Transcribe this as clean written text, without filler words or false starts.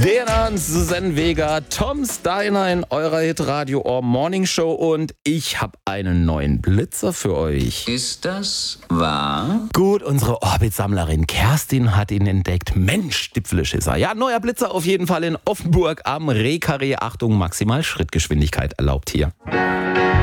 Dejan, Susanne Vega, Tom Steiner in eurer Hitradio Ohr Morning Show und ich habe einen neuen Blitzer für euch. Ist das wahr? Gut, unsere Orbitsammlerin Kerstin hat ihn entdeckt. Mensch, dipfelig ist er. Ja, neuer Blitzer auf jeden Fall in Offenburg am Rehkarree. Achtung, maximal Schrittgeschwindigkeit erlaubt hier.